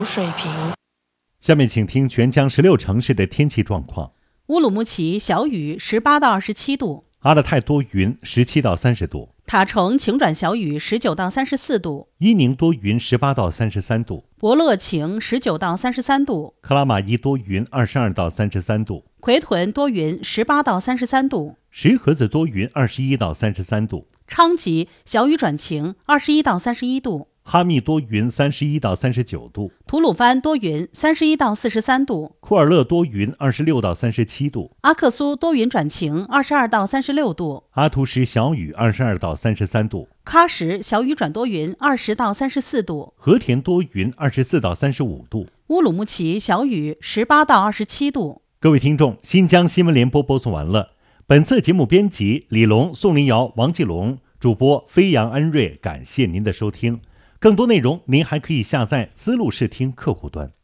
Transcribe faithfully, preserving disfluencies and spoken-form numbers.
水平。 下面请听全江十六城市的天气状况。 乌鲁木齐小雨十八到二十七度， 阿勒泰多云十七到三十度， 塔城晴转小雨十九到三十四度， 伊宁多云十八到三十三度， 博乐晴十九到三十三度， 克拉玛依多云二十二到三十三度， 奎屯多云十八到三十三度， 石河子多云二十一到三十三度， 昌吉小雨转晴二十一到三十一度， 哈密多云三十一到三十九度， 吐鲁番多云三十一到四十三度， 库尔勒多云二十六到三十七度， 阿克苏多云转晴二十二到三十六度， 阿图什小雨二十二到三十三度， 喀什小雨转多云二十到三十四度， 和田多云二十四到三十五度， 乌鲁木齐小雨十八到二十七度。 各位听众，新疆新闻联播播送完了。本次节目编辑李龙、宋林瑶、王继龙，主播飞扬安瑞，感谢您的收听。更多内容您还可以下载思路视听客户端。